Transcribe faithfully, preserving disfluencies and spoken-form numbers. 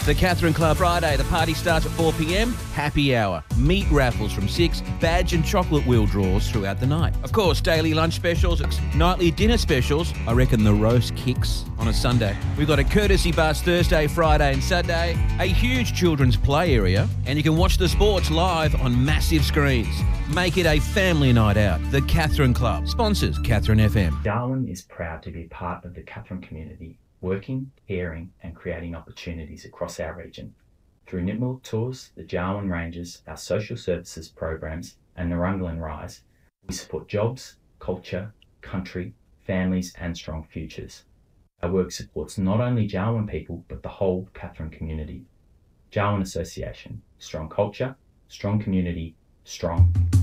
The Catherine Club Friday, the party starts at four p m, happy hour, meat raffles from six, badge and chocolate wheel draws throughout the night. Of course, daily lunch specials, nightly dinner specials. I reckon the roast kicks on a Sunday. We've got a courtesy bus Thursday, Friday and Saturday, a huge children's play area, and you can watch the sports live on massive screens. Make it a family night out. The Catherine Club sponsors Catherine F M. Darwin is proud to be part of the Catherine community, working, caring and creating opportunities across our region. Through Nipmuc Tours, the Darwin Rangers, our social services programs and Narunglan Rise, we support jobs, culture, country, families and strong futures. Our work supports not only Darwin people but the whole Catherine community. Darwin Association, strong culture, strong community, strong